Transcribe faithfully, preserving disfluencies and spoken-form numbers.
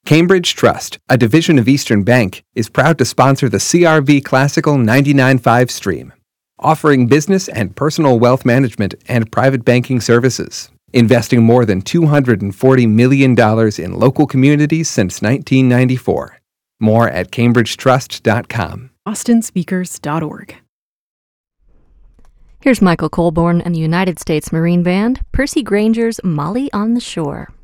Cambridge Trust, a division of Eastern Bank, is proud to sponsor the C R V Classical ninety-nine point five stream, offering business and personal wealth management and private banking services, investing more than two hundred forty million dollars in local communities since nineteen ninety-four. More at cambridge trust dot com. austin speakers dot org. Here's Michael Colborne and the United States Marine Band, Percy Granger's Molly on the Shore.